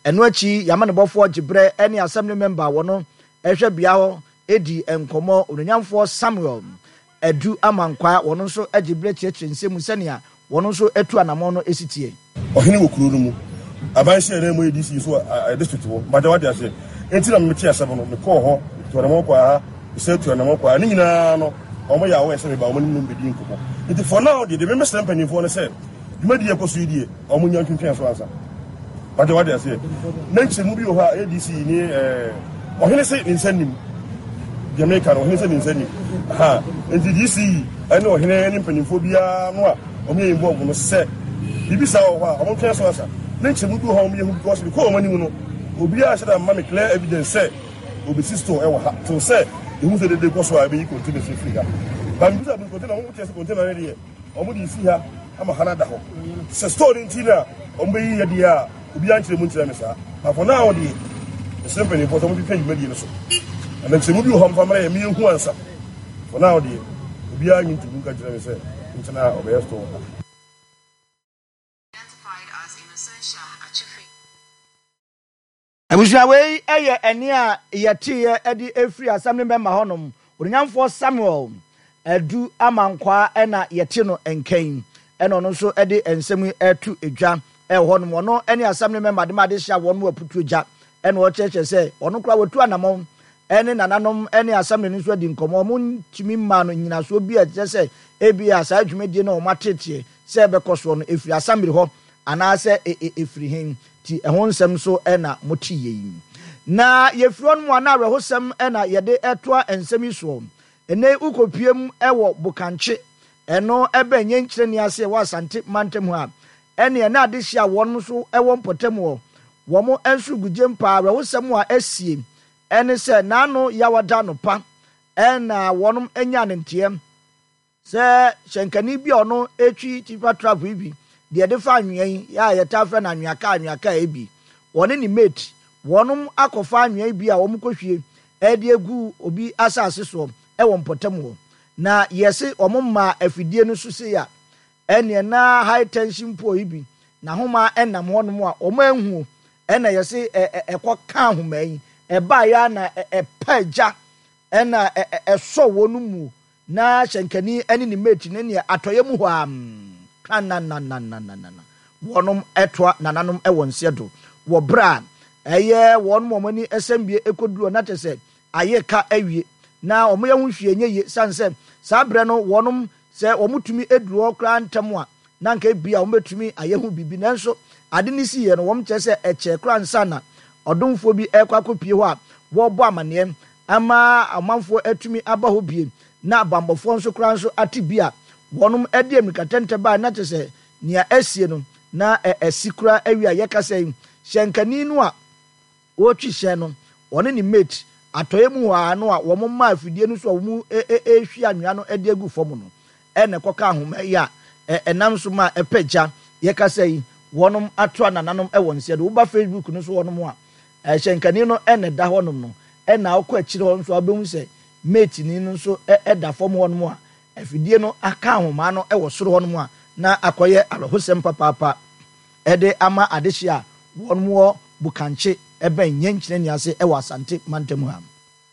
eno achi yama ne bofo gibre ene assembly member wono ehwe bia ho edi enkomo ononyamfo Samuel Edu Amankwa wono nso agibre chiechire nsemu sania wono nso etu anamo no esitie ohene wokuru no mu abanhye na mo edisi so district wo but what they say enti na me tia asem no me call ho to na mo kwa se to na mo kwa ni nyina no omo ya wo ese me ba omo nim bedi nkomo enti for now the member stamp and for no say dwumadi ekoso yidie omo nya ntwentwen so ansa but what they say na nchemu bi o ha ADC ni ohene se nsanim Jamaica ohene se nsanim ha enti DC ene ohene ni mpanimfo bia no a omo ye involve no se bibisa o ha omo twen so ansa na nchemu bi o ha omo ye hu because ko omo ni no obi a shada ma me clear evidence say obi sister e wa ha to say ehu se de koso a be yi container free ha ba mi bisa container mo tese container ne de omo di si ha ama Canada ho se story ntina omo yi ye dia obi a nchire mu nchire me sa na for now the simple ni for some people you made so and nchire mu bi o ha mfa mara ye mi hu ansa for now the obi a nyi ntibu ka chire me say ntina obe store Abusuawe eye ene a yetiye edi efri assembly member honom onyanfo Samuel Edu Amankwa ena yeti no enkan ena ono nso edi ensemu etu edwa honom ono ene assembly member de ma de hia wonu aputu edwa ena o cheche se ono kura wetu anamom ene nananom ene assembly nso di nkomo mo ntimi ma no nyina so bi ete se ebi asa adwumedie na o matete se bekoso no efri assembly ho anase efri hen ti ehon nsem so ena motiye yi na yefro no mu ana rehosem ena yede etoa ensem iso ene ukopiem ewo bukanche eno ebe nyenkyire ni ase wa asante mantem ha ene na ade hia won so ewo mpotem wo mo ensu guje mpa rehosem a asie ene se nano yawada no pa ena wonum enya ne ntiem se shenkani bi ono etwi tipa travel bi de de fa anwen ya yeta fa na anwaka ebi woni ni mate wonum akofa anwen bi a wom kohwie ede egu obi asase so wo mpotem wo na yesi omumma afidie no so se ya ene na high tension po ibi na homa enam honum a omanhu ene yesi ekoka homa yi eba ya na epaja ena eso wonu mu na shenkani ene ni mate ne atoyemu ho na wonum etwa nananom ewo nsedo wo bra eye wonum omani esembie ekoduro na tese ayeka awie na omo ye hwehwe nye sanse sabre no wonum se omutumi eduro kra ntem a na nka bia ometumi ayehu bibi nanso ade ni si ye no wom chese eche kra nsana odomfo bi ekwakopie ho a wo bo amane ama amanfo atumi abaho bie na bambofo nso kra nso atibia wonum ede emikatente ba na tese nia asie no na esikura awia yekasa shenkani no a wotwi hye no one ni mate atoyemu wa no a wo ma afidie no so wo mu ehwi anwa no ede agu fom no ene koka ahoma ya enam so ma epagya yekasa wonum atwa nananom ewo nse do ba Facebook no so wonum a shenkani no ene da honum no ena akọ akire ho nso abemu se mate ni no so eda fom wonum a afidie no aka ahoma no ewo soro honum a na akoye arahosem papa ede ama adehia wonmo bukanche ebe nyenkyene ni ase ewo asante mantem ha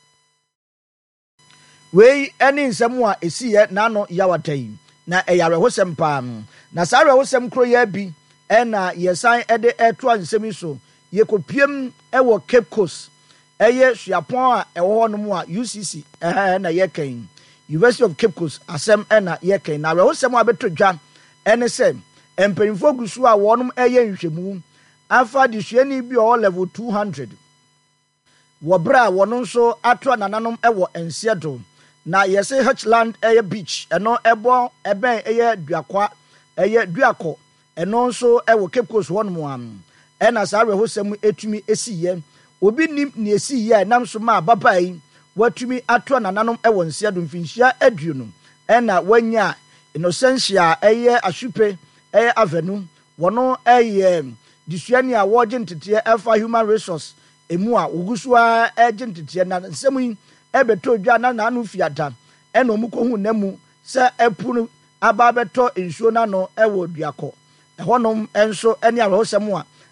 wei eni nsem a esiye nano yawatai na eyarahosem pa na sarahosem kro ya bi ena yesan ede eto nsem so yekopiem ewo Cape Coast eye suapon a ewo honum a UCC na yekan University of Cape Coast asem ena yekan na rahosem abetodwa ene se emperimfo gusu a wonum eye nhwemu afa de hwani bi o level 200 wo bra wonun so atwa nananom ewo ensiedo na yese Hatchland eye beach eno ebo eben eye duako eno so ewo Cape Coast wonum am ena sare hosem etumi esiye obi nim ne esiye nam so ma babai watumi atwa nananom ewo ensiedo mfinhia aduonu ena wanya Innocentia eye Ashupe eye Avenue wono eye disuani a woje ntete efa human resource emu a wogusua eje ntete na nsemu ebeto dwa na anu fiata ena omukohu namu se epunu aba beto ensuo na no ewo duako ehonom enso ene arosem a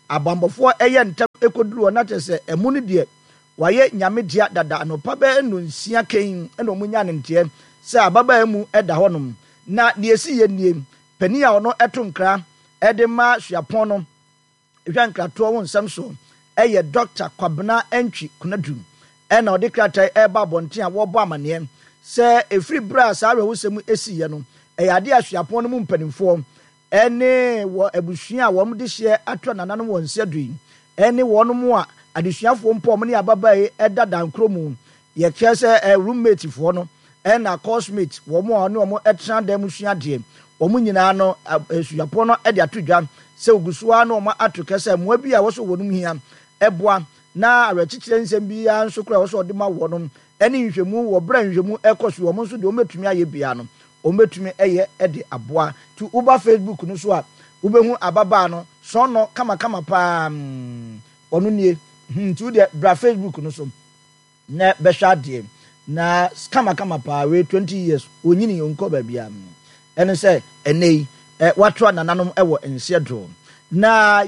abambɔfoɔ ɛyɛ ntɛm ekoduru na kyerɛ sɛ ɛmu no deɛ wayɛ nyamedea dada anopa bɛyɛ no nsia kɛn ɛna ɔmo nya ne nteɛ sɛ ababaa mu ɛda hɔnom na deɛ esi yɛ nie panin a ɔno ɛto nkra ɛde ma suapɔn no ehwɛ nkratoɔ wɔn nsɛm so ɛyɛ Dr. Kwabena Entwi Kunadu ɛna ɔde krataa ɛba abɔnten a wɔbɔ amaneɛ sɛ efiri bra saa awɛwosɛm esi yɛ no ɛyɛ ade a suapɔn no mu mpanimfoɔ ɛne wɔ abusua a wɔn de hyɛ ato nananom wɔn nsa do yi ɛne wɔn mu a adesuafoɔ mpo ɔmo ne ababaa yi ɛda dankoro mu yɛkyerɛ sɛ roommate foɔ no ɛna coursemate wɔn a ɔne wɔn ɛtena dan mu sua adeɛ wɔn nyinaa no suapɔn no ɛde ato dwa sɛ ogusoa no wɔn ato kɛsɛ mmoa bi a wɔso wɔn mu hia ɛboa na awerɛkyekyerɛ nsɛm biara nso kora wɔso ɔde ma wɔn ɛne nhwɛmu wɔ brɛ nhwɛmu ɛkɔ so wɔn nso deɛ wɔn betumi ayɛ bia no wɔn betumi ɛyɛ ɛde aboa to uba Facebook no so a wobɛhu ababaa no sɔnɔ kamakama paa ɔno nie nti wodeɛ bra Facebook no so na bɛhwɛ adeɛ na kamakama paa wei 20 years onyini nkɔ baabia ɛne sɛ ɛnɛ yi watoa nananom ɛwɔ nseɛ do na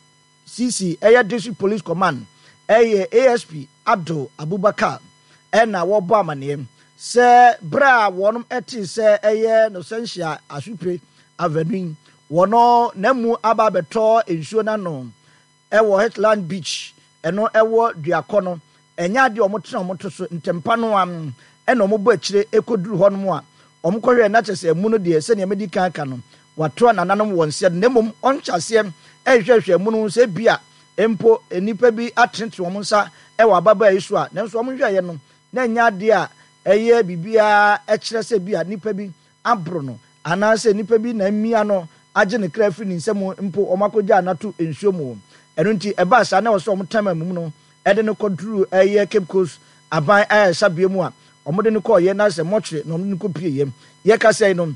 UCC ɛyɛ District Police Command ɛyɛ ASP Abdul Abubakar ɛna wɔbɔ amaneɛ sɛ bra wɔnom ɛte sɛ ɛyɛ no sensia Asupre Avenue wɔno na mu aba bɛtɔ nsuo n'ano ɛwɔ Heartland Beach ɛno ɛwɔ duakɔ no ɛnya de ɔmo tena ɔmo to so ntempa no ɛna ɔmo bɔ akyire ekoduru hɔ no mu a ɔmo kɔhwɛ na kyerɛ sɛ mu no deɛ sɛ nea medi kan ka no watoa nananom wɔn nseɛ na mmom ɔnkyɛseɛ ɛhwehwɛ mu no sɛ bia mpo nipa bi atentene wɔn nsa ɛwɔ ababaa yi so a nanso ɔmo hwɛɛ no na nya adeɛ a ɛyɛ bibia ɛkyerɛ sɛ bia nipa bi aboro no anaasɛ nipa bi na mmia no agye ne kra firi ne nsɛm mpo ɔmo akɔgya anato nsuo mu ɛno nti ɛbaa saa na wɔsɛ ɔmo tama mu no ɛde no kɔduru ɛyɛ Cape Coast aban ayɛ sabea mu a ɔmo de no kɔɔyɛ na sɛ mɔtwere na ɔmo de no kɔpie yɛm yɛka sɛ no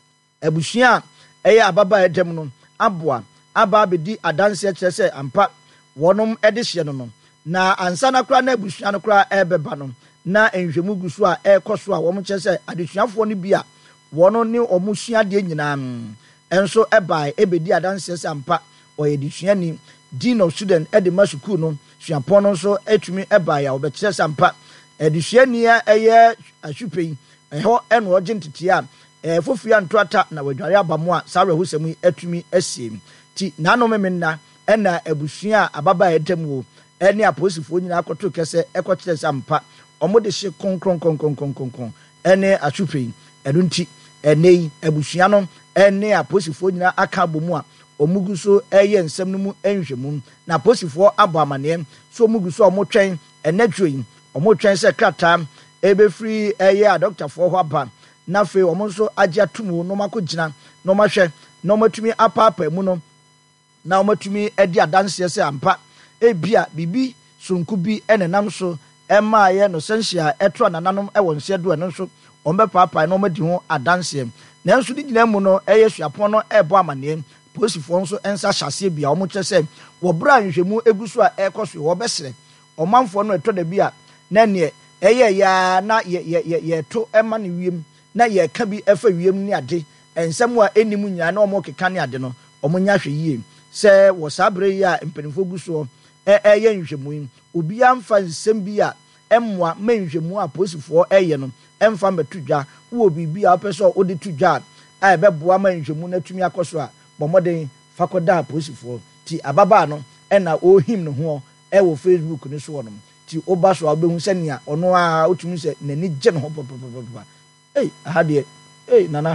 abusua a ɛyɛ ababaa ɛdɛm no aboa aba abɛdi adanseɛ kyerɛ sɛ ampa wɔnom ɛde hyɛ no na ansa na koraa na abusua no koraa ɛbɛba no na nhwɛmu gu so a ɛrekɔ so a wɔn kyerɛ sɛ adesuafoɔ no bi a wɔn ne wɔn suadeɛ nyinaa ɛnso ɛbaa ɛbɛdi adanseɛ sɛ ampa ɔyɛ adesuani dean of student ɛde ma sukuu no suapɔn no nso atumi ɛbaa a wɔbɛkyerɛ sɛ ampa adesuani a ɛyɛ Asupre yi ɛhɔ ɛna ɔgye ntete a fofua ntoata na wadware aba mu a saa awɛhosɛm yi atumi asie ti nanom menna ɛna abusua a ababaa ɛdɛm wo ɛne apolisifoɔ nyinaa akɔto kɛsɛ ɛkɔkyerɛ sɛ ampa ɔmo de hye konkronkronkronkronkron ɛne Asupre yi ɛno nti ɛnɛ yi abusua no ɛne apolisifoɔ nyinaa aka abɔ mu a ɔmo gu so ɛyɛ nsɛm no mu nhwɛmu na apolisifoɔ abɔ amaneɛ so ɔmo gu so ɔmo twɛn ɛnɛdwo yi ɔmo twɛn sɛ krataa ɛbɛfiri ɛyɛ adɔktafoɔ hɔ aba na afei ɔmo nso agye ato mu na ɔmo akɔgyina na ɔmo ahwɛ na ɔmo atumi apaapa mu no na ɔmo atumi ɛdi adanseɛ sɛ ampa ebia bibi sonko bi ɛnenam so ɛma ayɛ no sensia ɛto nananom ɛwɔ nseɛ do ɛno nso ɔmo bɛpaapa na ɔmo adi ho adanseɛ nanso ne nyinaa mu no ɛyɛ suapɔn no ɛbɔ amaneɛ polisifoɔ nso ɛnsa hyɛseɛ bia ɔmo kyerɛ sɛ wɔbra nhwɛmu egu so a ɛkɔ so wɔbɛsrɛ ɔmanfoɔ no ɛtɔ da bi a na neɛ ɛyɛ yaa na yɛto ɛma ne wiem na yɛka bi ɛfa wiem ne ade nsɛm a ɛnim nyinaa na ɔmo keka ne ade no ɔmo nya hwɛ yie sɛ wɔ saa bere yi a mpanimfoɔ gu so ɛyɛ nhwɛmu yi obiara mfa nsɛm bi a ɛmmoa ma nhwɛmu a polisifoɔ ɛyɛ no ɛmfa mbɛto dwa wɔ biribi a wopɛ sɛ wode to dwa a ɛbɛboa ma nhwɛmu no atumi akɔ so a bɔ mmɔden fa kɔda polisifoɔ ti ababaa no ɛna ɔrehim ne ho ɛwɔ Facebook no so wɔ nom ti woba so a wobɛhu sɛnea ɔno a wotumi sɛ n'ani gye ne ho pɔpɔpɔpɔpɔ aha deɛ nana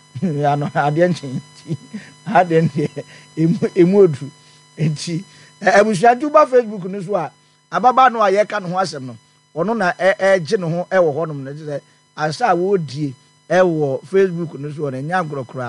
ano adeɛ nkyɛn ti aha deɛ deɛ emu odu nti abusua ti woba Facebook no so a ababaa no a yɛka ne ho asɛm no ɔno na ɛgye ne ho ɛwɔ hɔ nom na kyerɛ asa a wɔredie ɛwɔ Facebook no so wɔ n'anya agorɔkora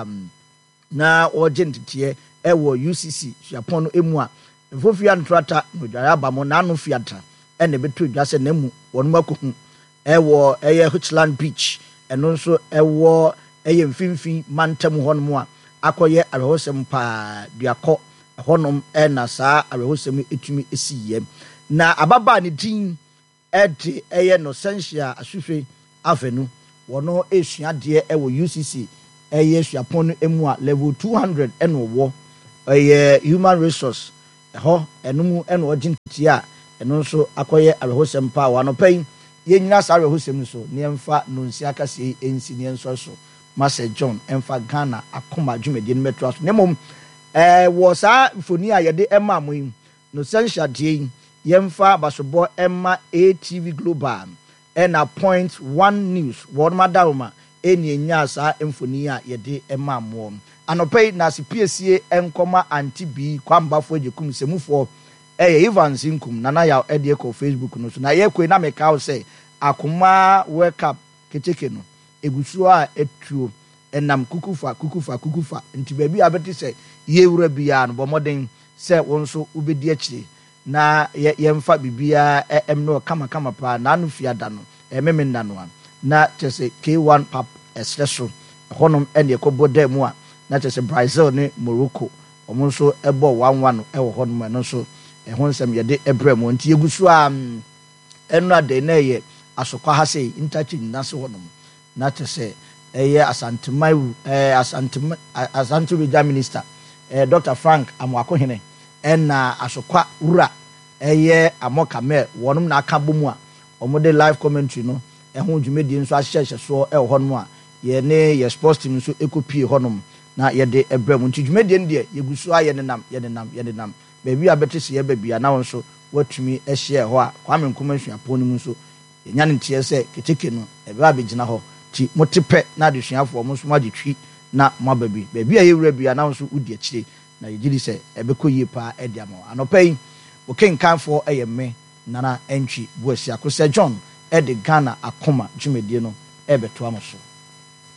na ɔgye nteteɛ ɛwɔ UCC suapɔn no emu a mfofia ntrata no dware aba mo na ano fiata ɛna beto dwa sɛ na mu wɔn makohu ɛwɔ ɛyɛ Heartland Beach ɛno nso ɛwɔ ɛyɛ mfimfin mantam hɔnom a akɔyɛ awɛhosɛm paa duakɔ hɔnom ɛna saa awɛhosɛm etumi esiyɛ na ababaa ne din ɛde ɛyɛ no sensia Asupre Avenue wɔno esua deɛ ɛwɔ UCC ɛyɛ suapɔn no emu a level 200 ɛna ɔwɔ ɛyɛ human resource ɛhɔ ɛnum ɛna ɔgye ntia ɛno nso akɔyɛ awɛhosɛm pa wa no pɛn yɛnyina saa awɛhosɛm no so ne yɛmfa nonsi akasɛ ɛnsi ne yɛnsɔ so Master John ɛmfa Ghana akoma dwumadie no mɛtoa so ne mmom wɔ saa mfoni a yɛde ɛma mo yi no sɛnhyɛdeɛ yi yɛmfa basobɔ ɛma ATV Global ɛna Point One News wɔn madaroma ɛni enya saa mfoni a yɛde ɛma mo anɔpɛ na asipiesie ɛnkɔma anti bi kwambafo agyekum semufoɔ ɛyɛ Evans Nkum nana ya ɛde ɛkɔ Facebook no so na yɛkɔ na meka wo sɛ akoma World Cup keteke no egusu a etuo enam kukufa nti baabi abeti sɛ yewura bia no bɔmɔden sɛ wɔn nso ubedi akyire na yɛmfa bibia no kama pa na anu fiada no memenda no na kyerɛ K1 pap esreso hɔnom ɛne ɛkɔbɔ da mu a na kyerɛ Brazil ne Morocco wɔn nso ɛbɔ 1-1 no ɛwɔ hɔnom ɛno nso ɛho nsɛm yɛde ɛbrɛ mu nti yegusu a ɛno ade na yɛ asokwa ha sɛ interchange nase hɔnom na kyerɛ Asantuma Minister Dr. Frank Amwakohene ɛna asokwa wura Amokamel wɔnom na aka bɔ mu a ɔmode live commentary no ɛho dwumedie nso ahyehyɛ so ɛwɔ hɔnom a yɛne sports team nso ekopie hɔnom na yɛde ɛbrɛ mu nti dwumedie no deɛ yegusu a yɛnenam baabi a bɛte sɛ yɛbɛbia na wɔn nso watumi ɛhyɛ hɔ a Kwame Nkrumah nsuapɔn no mu nso yɛnya ne nteɛ sɛ keteke no ɛbɛ abɛgyina hɔ ti motepe na adesuafoɔ mo nso mo agye twi na mo ababi baabi a yɛwura bia na nso udi akyire na yɛgyiri sɛ ɛbɛkɔ yie paa ɛde ama anɔpɛ yi okenkanfoɔ ɛyɛ me nana ɛntwi Boasi Akosɛ John ɛde Ghana akoma dwumadie no ɛbɛtoa mo so